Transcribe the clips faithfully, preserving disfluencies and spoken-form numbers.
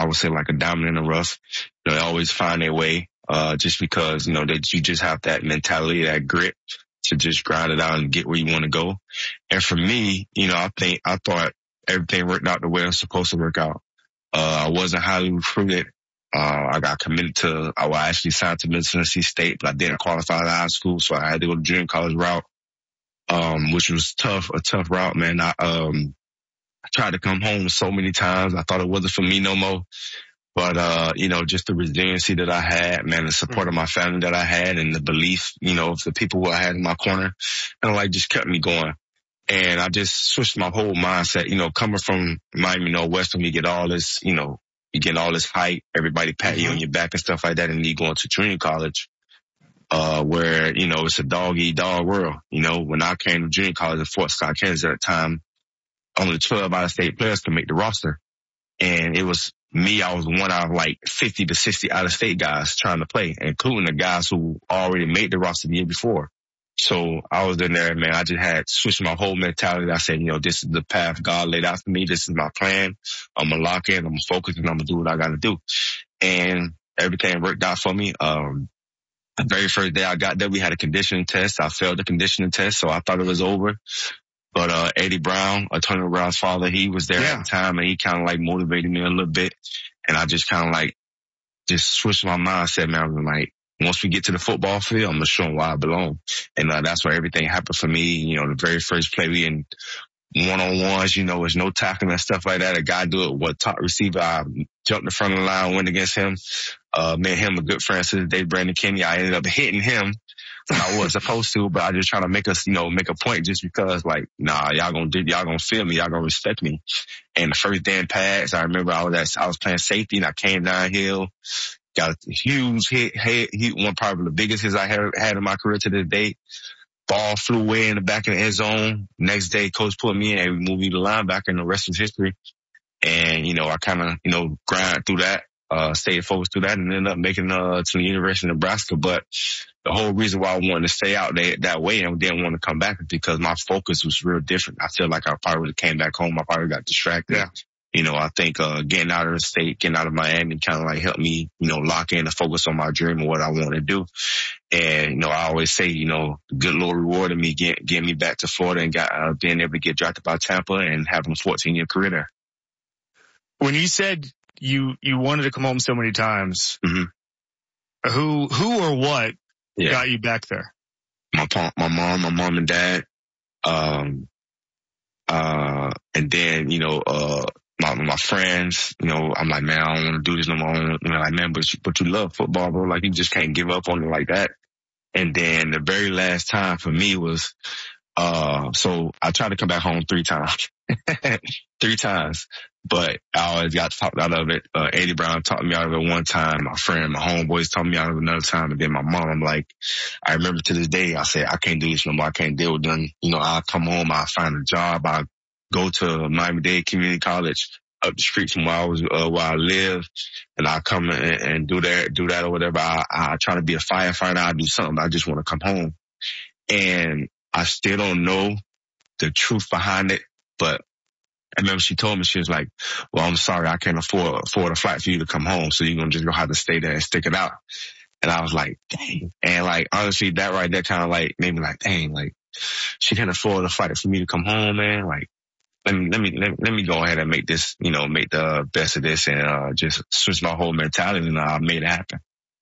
I would say like a diamond in the rough. You know, they always find their way, uh, just because, you know, that you just have that mentality, that grit to just grind it out and get where you want to go. And for me, you know, I think, I thought everything worked out the way it was supposed to work out. Uh, I wasn't highly recruited. Uh, I got committed to, I was actually signed to Middle Tennessee State, but I didn't qualify to high school, so I had to go to junior college route, um, which was tough, a tough route, man. I, um, I tried to come home so many times. I thought it wasn't for me no more. But, uh, you know, just the resiliency that I had, man, the support of my family that I had and the belief, you know, of the people who I had in my corner, and like just kept me going. And I just switched my whole mindset, you know, coming from Miami Northwestern, you get all this, you know, you get all this hype, everybody pat you on your back and stuff like that, and then you go into junior college, uh, where, you know, it's a dog-eat-dog world. You know, when I came to junior college in Fort Scott, Kansas at the time, only twelve out-of-state players could make the roster. And it was me, I was one out of like fifty to sixty out-of-state guys trying to play, including the guys who already made the roster the year before. So I was in there, man, I just had switched my whole mentality. I said, you know, this is the path God laid out for me. This is my plan. I'm going to lock in. I'm going to focus, and I'm going to do what I got to do. And everything worked out for me. Um, the very first day I got there, we had a conditioning test. I failed the conditioning test, so I thought it was over. But, uh, Eddie Brown, Antonio Brown's father, he was there yeah. at the time, and he kind of like motivated me a little bit. And I just kind of like just switched my mindset, man. I was like, once we get to the football field, I'm going to show them why I belong. And uh, that's where everything happened for me. You know, the very first play, we in one-on-ones, you know, there's no tackling and stuff like that. A guy do it, what, top receiver, I jumped in front of the line, went against him. Uh, made him a good friend since the day, Brandon Kenny. I ended up hitting him. I wasn't supposed to, but I just trying to make us, you know, make a point just because, like, nah, y'all gonna do, y'all gonna feel me, y'all gonna respect me. And the first damn pass, I remember I was at, I was playing safety and I came downhill, got a huge hit, hit, hit one probably the biggest hits I had, had in my career to this day. Ball flew away in the back of the end zone. Next day, coach put me in and we moved me to linebacker, and the rest is history. And, you know, I kind of, you know, grind through that, uh, stayed focused through that, and ended up making, uh, to the University of Nebraska. But the whole reason why I wanted to stay out there that way and didn't want to come back is because my focus was real different. I feel like I probably would have came back home. I probably got distracted. Yeah. You know, I think, uh, getting out of the state, getting out of Miami kind of like helped me, you know, lock in and focus on my dream and what I want to do. And, you know, I always say, you know, the good Lord rewarded me get, getting me back to Florida and got, uh, being able to get drafted by Tampa and having a fourteen year career there. When you said you, you wanted to come home so many times, mm-hmm. who, who or what yeah. got you back there? My, my mom, my mom and dad, um, uh, and then, you know, uh, My, my friends, you know, I'm like, man, I don't want to do this no more. You know, like, man, but you, but you love football, bro. Like, you just can't give up on it like that. And then the very last time for me was, uh, so I tried to come back home three times, three times, but I always got talked out of it. Uh, Eddie Brown talked me out of it one time. My friend, my homeboys talked me out of it another time. And then my mom, I'm like, I remember to this day, I said, I can't do this no more. I can't deal with them. You know, I'll come home, I'll find a job, I'll go to Miami-Dade Community College up the street from where I was, uh, where I live, and I come and, and do that, do that or whatever. I, I try to be a firefighter. I do something. I just want to come home. And I still don't know the truth behind it, but I remember she told me, she was like, well, I'm sorry, I can't afford, afford a flight for you to come home. So you're going to just gonna have to stay there and stick it out. And I was like, dang. And like, honestly, that right there kind of like made me like, dang, like she can't afford a flight for me to come home, man. Like, Let me, let me, let me, let me go ahead and make this, you know, make the best of this and, uh, just switch my whole mentality, and I uh, made it happen.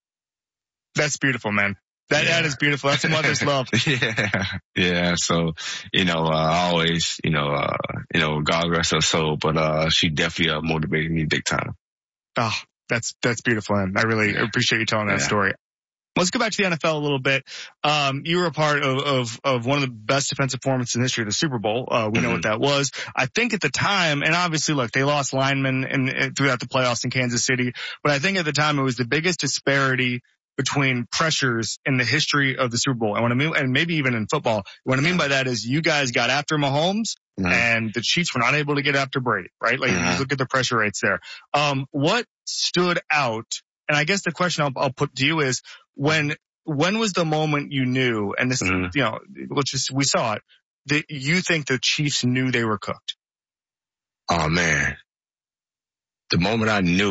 That's beautiful, man. That, yeah. that is beautiful. That's a mother's love. yeah. Yeah. So, you know, uh, I always, you know, uh, you know, God rest her soul, but, uh, she definitely uh, motivated me big time. Oh, that's, that's beautiful, man. I really yeah. appreciate you telling that yeah. story. Let's go back to the N F L a little bit. Um, you were a part of, of, of one of the best defensive performances in the history of the Super Bowl. Uh, we mm-hmm. know what that was. I think at the time, and obviously look, they lost linemen in, in, throughout the playoffs in Kansas City, but I think at the time it was the biggest disparity between pressures in the history of the Super Bowl. And what I mean, and maybe even in football, what I mean by that is you guys got after Mahomes mm-hmm. and the Chiefs were not able to get after Brady, right? Like mm-hmm. you look at the pressure rates there. Um, what stood out? And I guess the question I'll, I'll put to you is, when, when was the moment you knew, and this, mm-hmm. you know, let's just, we saw it, that you think the Chiefs knew they were cooked? Oh man. The moment I knew